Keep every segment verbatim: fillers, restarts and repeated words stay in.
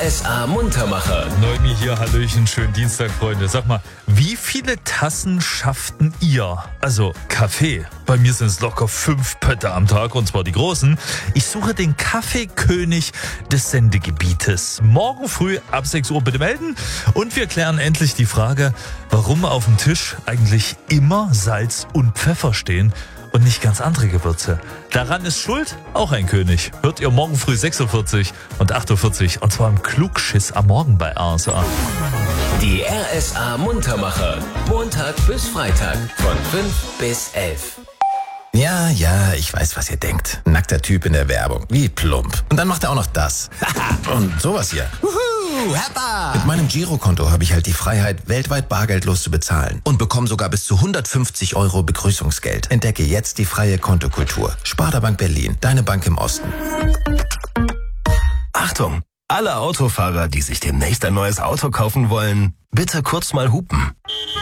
S A Muntermacher. Neumi hier, hallöchen, schönen Dienstag, Freunde. Sag mal, wie viele Tassen schafften ihr? Also Kaffee. Bei mir sind es locker fünf Pötte am Tag, und zwar die großen. Ich suche den Kaffeekönig des Sendegebietes. Morgen früh ab sechs Uhr bitte melden. Und wir klären endlich die Frage, warum auf dem Tisch eigentlich immer Salz und Pfeffer stehen und nicht ganz andere Gewürze. Daran ist schuld auch ein König. Hört ihr morgen früh sechs Uhr vierzig und acht Uhr vierzig, und zwar im Klugschiss am Morgen bei R S A. Die R S A Muntermacher. Montag bis Freitag von fünf bis elf. Ja, ja, ich weiß, was ihr denkt. Nackter Typ in der Werbung. Wie plump. Und dann macht er auch noch das. Und sowas hier. Wuhu, Heppa! Mit meinem Girokonto habe ich halt die Freiheit, weltweit bargeldlos zu bezahlen. Und bekomme sogar bis zu hundertfünfzig Euro Begrüßungsgeld. Entdecke jetzt die freie Kontokultur. Sparda Bank Berlin, deine Bank im Osten. Achtung! Alle Autofahrer, die sich demnächst ein neues Auto kaufen wollen, bitte kurz mal hupen.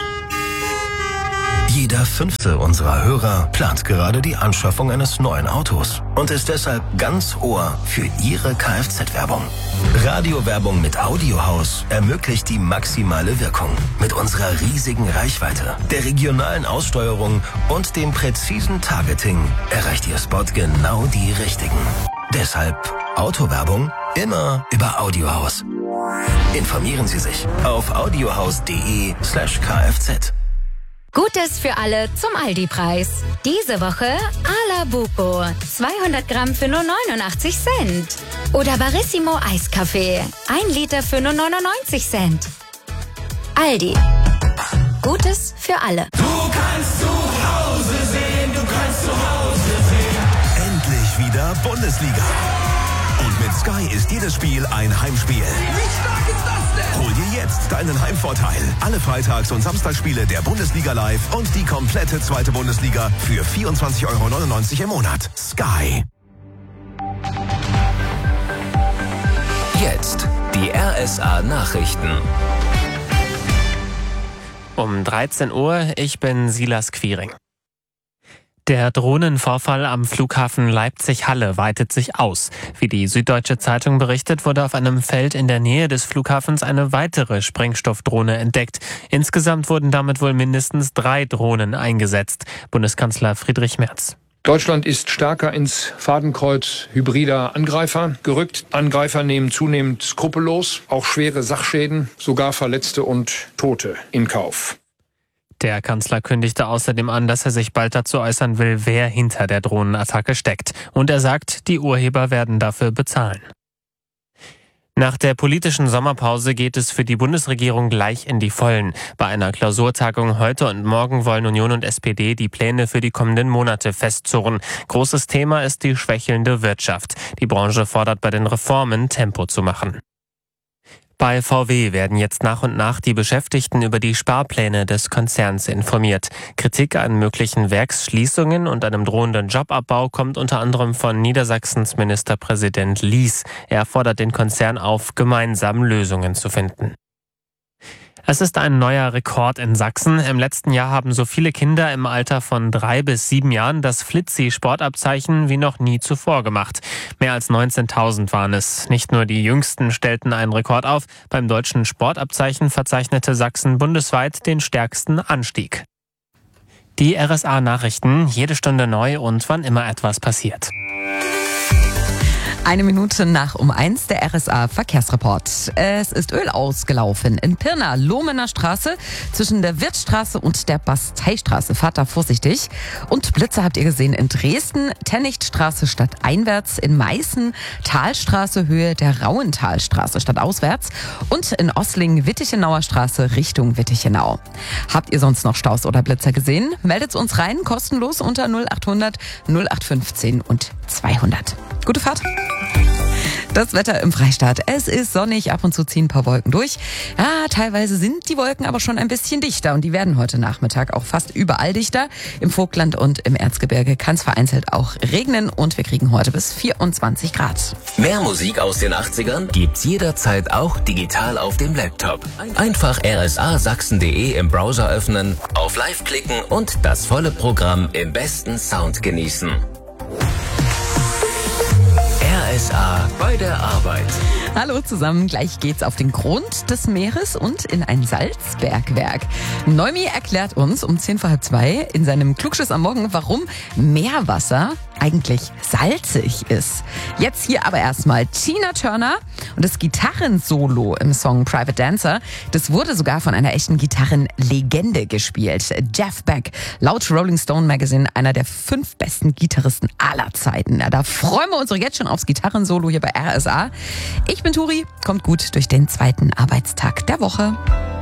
Jeder fünfte unserer Hörer plant gerade die Anschaffung eines neuen Autos und ist deshalb ganz Ohr für Ihre Kfz-Werbung. Radiowerbung mit Audiohaus ermöglicht die maximale Wirkung. Mit unserer riesigen Reichweite, der regionalen Aussteuerung und dem präzisen Targeting erreicht Ihr Spot genau die Richtigen. Deshalb Autowerbung immer über Audiohaus. Informieren Sie sich auf audiohaus.de slash kfz. Gutes für alle zum Aldi-Preis. Diese Woche Alabuco, zweihundert Gramm für nur neunundachtzig Cent. Oder Barissimo Eiskaffee, ein Liter für nur neunundneunzig Cent. Aldi. Gutes für alle. Du kannst zu Hause sehen, du kannst zu Hause sehen. Endlich wieder Bundesliga. Und mit Sky ist jedes Spiel ein Heimspiel. Wie stark ist das denn? Hol dir jetzt deinen Heimvorteil. Alle Freitags- und Samstagsspiele der Bundesliga live und die komplette zweite Bundesliga für vierundzwanzig Euro neunundneunzig im Monat. Sky. Jetzt die R S A Nachrichten. Um dreizehn Uhr, ich bin Silas Quiring. Der Drohnenvorfall am Flughafen Leipzig-Halle weitet sich aus. Wie die Süddeutsche Zeitung berichtet, wurde auf einem Feld in der Nähe des Flughafens eine weitere Sprengstoffdrohne entdeckt. Insgesamt wurden damit wohl mindestens drei Drohnen eingesetzt. Bundeskanzler Friedrich Merz. Deutschland ist stärker ins Fadenkreuz hybrider Angreifer gerückt. Angreifer nehmen zunehmend skrupellos auch schwere Sachschäden, sogar Verletzte und Tote in Kauf. Der Kanzler kündigte außerdem an, dass er sich bald dazu äußern will, wer hinter der Drohnenattacke steckt. Und er sagt, die Urheber werden dafür bezahlen. Nach der politischen Sommerpause geht es für die Bundesregierung gleich in die Vollen. Bei einer Klausurtagung heute und morgen wollen Union und S P D die Pläne für die kommenden Monate festzurren. Großes Thema ist die schwächelnde Wirtschaft. Die Branche fordert bei den Reformen Tempo zu machen. Bei V W werden jetzt nach und nach die Beschäftigten über die Sparpläne des Konzerns informiert. Kritik an möglichen Werksschließungen und einem drohenden Jobabbau kommt unter anderem von Niedersachsens Ministerpräsident Lies. Er fordert den Konzern auf, gemeinsam Lösungen zu finden. Es ist ein neuer Rekord in Sachsen. Im letzten Jahr haben so viele Kinder im Alter von drei bis sieben Jahren das Flitzi-Sportabzeichen wie noch nie zuvor gemacht. Mehr als neunzehntausend waren es. Nicht nur die Jüngsten stellten einen Rekord auf. Beim deutschen Sportabzeichen verzeichnete Sachsen bundesweit den stärksten Anstieg. Die R S A-Nachrichten, jede Stunde neu und wann immer etwas passiert. Eine Minute nach um eins, der R S A Verkehrsreport. Es ist Öl ausgelaufen in Pirna, Lohmener Straße, zwischen der Wirtstraße und der Basteistraße. Fahrt da vorsichtig. Und Blitze habt ihr gesehen in Dresden, Tennichtstraße stadteinwärts, in Meißen, Talstraße Höhe der Rauentalstraße stadtauswärts und in Ossling, Wittichenauer Straße Richtung Wittichenau. Habt ihr sonst noch Staus oder Blitzer gesehen? Meldet uns rein, kostenlos unter null achthundert null acht fünfzehn und zweihundert. Gute Fahrt. Das Wetter im Freistaat. Es ist sonnig, ab und zu ziehen ein paar Wolken durch. Ja, teilweise sind die Wolken aber schon ein bisschen dichter und die werden heute Nachmittag auch fast überall dichter. Im Vogtland und im Erzgebirge kann es vereinzelt auch regnen und wir kriegen heute bis vierundzwanzig Grad. Mehr Musik aus den achtzigern gibt's jederzeit auch digital auf dem Laptop. Einfach r s a sachsen punkt d e im Browser öffnen, auf Live klicken und das volle Programm im besten Sound genießen. R S A bei der Arbeit. Hallo zusammen, gleich geht's auf den Grund des Meeres und in ein Salzbergwerk. Neumi erklärt uns um zehn vor halb zwei in seinem Klugschiss am Morgen, warum Meerwasser eigentlich salzig ist. Jetzt hier aber erstmal Tina Turner und das Gitarrensolo im Song Private Dancer. Das wurde sogar von einer echten Gitarrenlegende gespielt. Jeff Beck, laut Rolling Stone Magazine einer der fünf besten Gitarristen aller Zeiten. Ja, da freuen wir uns doch jetzt schon aufs Gitarrensolo hier bei R S A. Ich bin Turi, kommt gut durch den zweiten Arbeitstag der Woche.